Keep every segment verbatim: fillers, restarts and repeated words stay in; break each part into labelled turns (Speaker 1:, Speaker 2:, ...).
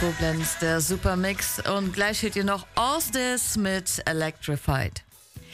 Speaker 1: Koblenz, der Supermix. Und gleich hört ihr noch Ostis mit Electrified.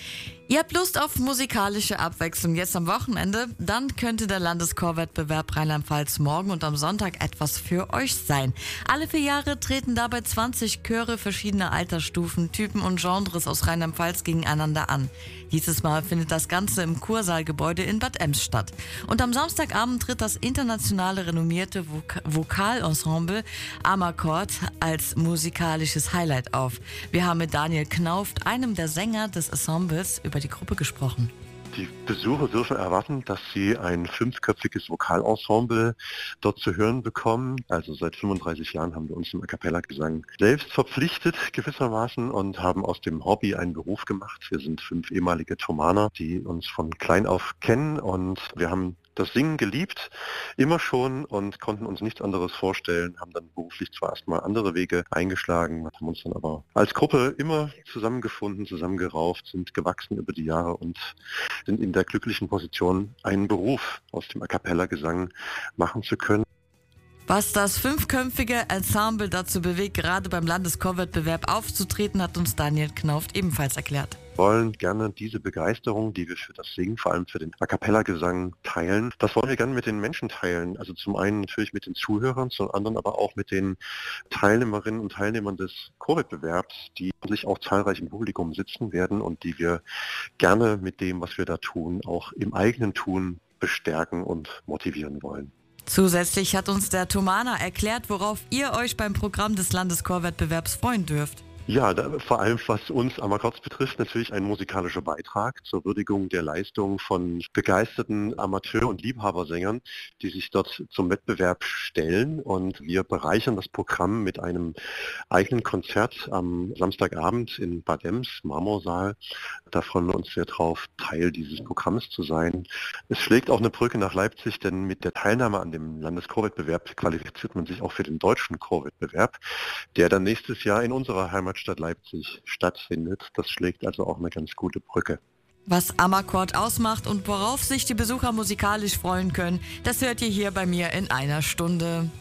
Speaker 1: Ihr habt Lust auf musikalische Abwechslung jetzt am Wochenende? Dann könnte der Landeschorwettbewerb Rheinland-Pfalz morgen und am Sonntag etwas für euch sein. Alle vier Jahre treten dabei zwanzig Chöre verschiedener Altersstufen, Typen und Genres aus Rheinland-Pfalz gegeneinander an. Dieses Mal findet das Ganze im Kursaalgebäude in Bad Ems statt. Und am Samstagabend tritt das internationale renommierte Vok- Vokalensemble Amarcord als musikalisches Highlight auf. Wir haben mit Daniel Knauft, einem der Sänger des Ensembles, über die Gruppe gesprochen.
Speaker 2: Die Besucher dürfen erwarten, dass sie ein fünfköpfiges Vokalensemble dort zu hören bekommen. Also seit fünfunddreißig Jahren haben wir uns im A Cappella Gesang selbst verpflichtet gewissermaßen und haben aus dem Hobby einen Beruf gemacht. Wir sind fünf ehemalige Thomaner, die uns von klein auf kennen, und wir haben das Singen geliebt, immer schon, und konnten uns nichts anderes vorstellen, haben dann beruflich zwar erstmal andere Wege eingeschlagen, haben uns dann aber als Gruppe immer zusammengefunden, zusammengerauft, sind gewachsen über die Jahre und sind in der glücklichen Position, einen Beruf aus dem A Cappella Gesang machen zu können.
Speaker 1: Was das fünfköpfige Ensemble dazu bewegt, gerade beim Landeschorwettbewerb aufzutreten, hat uns Daniel Knauft ebenfalls erklärt.
Speaker 2: Wir wollen gerne diese Begeisterung, die wir für das Singen, vor allem für den A Cappella Gesang teilen, das wollen wir gerne mit den Menschen teilen. Also zum einen natürlich mit den Zuhörern, zum anderen aber auch mit den Teilnehmerinnen und Teilnehmern des Chorwettbewerbs, die sich auch zahlreich im Publikum sitzen werden und die wir gerne mit dem, was wir da tun, auch im eigenen Tun bestärken und motivieren wollen.
Speaker 1: Zusätzlich hat uns der Thomaner erklärt, worauf ihr euch beim Programm des Landeschorwettbewerbs freuen dürft.
Speaker 2: Ja, da, vor allem was uns Amarcords betrifft, natürlich ein musikalischer Beitrag zur Würdigung der Leistung von begeisterten Amateur- und Liebhabersängern, die sich dort zum Wettbewerb stellen, und wir bereichern das Programm mit einem eigenen Konzert am Samstagabend in Bad Ems, Marmorsaal. Da freuen wir uns sehr drauf, Teil dieses Programms zu sein. Es schlägt auch eine Brücke nach Leipzig, denn mit der Teilnahme an dem Landeschorwettbewerb qualifiziert man sich auch für den deutschen Chorwettbewerb, der dann nächstes Jahr in unserer Heimatstadt Leipzig stattfindet. Das schlägt also auch eine ganz gute Brücke.
Speaker 1: Was Amarcord ausmacht und worauf sich die Besucher musikalisch freuen können, das hört ihr hier bei mir in einer Stunde.